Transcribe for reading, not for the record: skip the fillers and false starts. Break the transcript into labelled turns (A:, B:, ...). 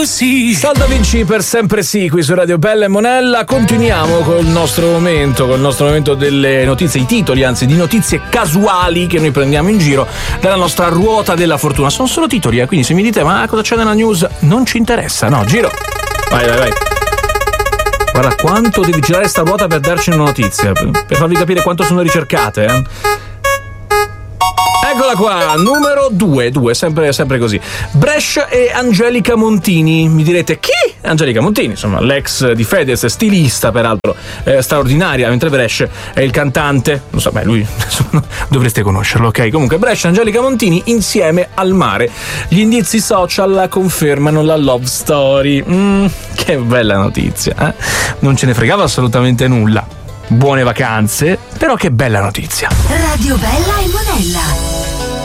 A: Saldo Vinci per sempre sì, qui su Radio Bella e Monella. Continuiamo col nostro momento delle notizie, i titoli anzi di notizie casuali che noi prendiamo in giro dalla nostra ruota della fortuna. Sono solo titoli, quindi se mi dite ma cosa c'è nella news non ci interessa, no, giro. Vai. Guarda quanto devi girare sta ruota per darci una notizia, per farvi capire quanto sono ricercate, Eccola qua, numero 2, sempre così. Brescia e Angelica Montini. Mi direte, chi? Angelica Montini, insomma, l'ex di Fedez, stilista peraltro, straordinaria, mentre Brescia è il cantante. Non so, lui insomma, dovreste conoscerlo, ok? Comunque Brescia e Angelica Montini insieme al mare. Gli indizi social confermano la love story. Che bella notizia, Non ce ne fregava assolutamente nulla. Buone vacanze, però che bella notizia.
B: Radio Bella e Monella.